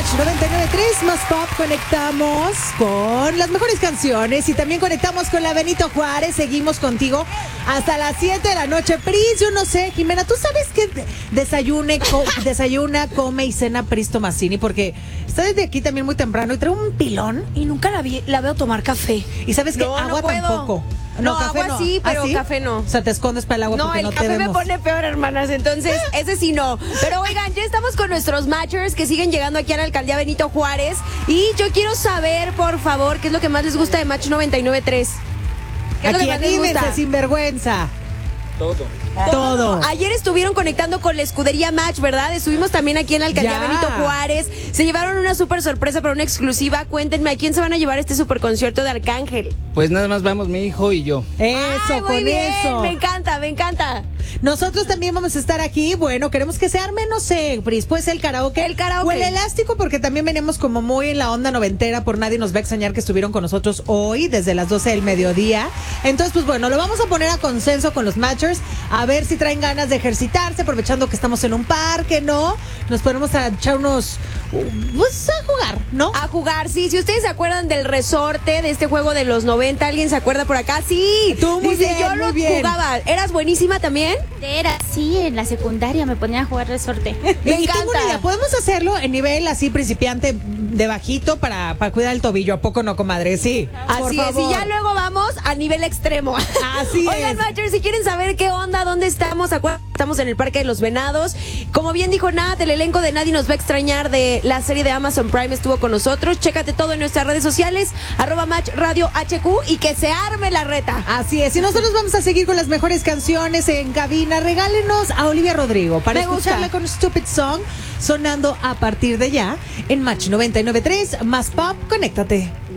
Match 99.3 más Pop conectamos con las mejores canciones y también conectamos con la Benito Juárez. Seguimos contigo hasta las 7 de la noche. Pris, yo no sé, Jimena, ¿tú sabes que desayuna, come y cena Pris Tomasini? Porque está desde aquí también muy temprano y trae un pilón. Y nunca la veo tomar café. Y sabes que agua tampoco. No, café agua no. sí, pero ¿sí? café no. O sea, te escondes para el agua porque no te vemos. el café me pone peor, hermanas, entonces ese sí no. Pero oigan, ya estamos con nuestros matchers que siguen llegando aquí a la alcaldía Benito Juárez. Y yo quiero saber, por favor, qué es lo que más les gusta de Match 99.3. ¿Qué es lo que más les gusta? Sinvergüenza. Todo. Ayer estuvieron conectando con la escudería Match, ¿verdad? Estuvimos también aquí en la alcaldía Benito Juárez. Se llevaron una súper sorpresa para una exclusiva. Cuéntenme, ¿a quién se van a llevar este súper concierto de Arcángel? Pues nada más vamos mi hijo y yo. Eso, muy bien, eso. Me encanta, me encanta. Nosotros también vamos a estar aquí. Bueno, queremos que se arme, no sé, Pris, pues el karaoke. O el elástico, porque también venimos como muy en la onda noventera por Nadie Nos Va a Extrañar, que estuvieron con nosotros hoy desde las 12 del mediodía. Entonces, pues bueno, lo vamos a poner a consenso con los matchers, a ver si traen ganas de ejercitarse, aprovechando que estamos en un parque, ¿no? Nos ponemos a echar unos... pues a jugar, ¿no? A jugar, sí. Si ustedes se acuerdan del resorte, de este juego de los 90, ¿alguien se acuerda por acá? Sí. Tú muy bien, yo lo jugaba. ¿Eras buenísima también? Era, sí, en la secundaria me ponía a jugar resorte. Me y tengo una idea, encanta. podemos hacerlo en nivel así principiante de bajito para cuidar el tobillo, ¿a poco no, comadre? Sí. Así es, y ya luego vamos a nivel extremo. Así Oigan, es. Matchers, si quieren saber qué onda, dónde estamos, estamos en el Parque de los Venados. Como bien dijo Nat, el elenco de Nadie Nos Va a Extrañar de la serie de Amazon Prime estuvo con nosotros. Chécate todo en nuestras redes sociales, @Match Radio HQ, y que se arme la reta. Así es, y nosotros vamos a seguir con las mejores canciones en cabina. Regálenos a Olivia Rodrigo para escucharla con Stupid Song, sonando a partir de ya en Match 99.3 más Pop. Conéctate.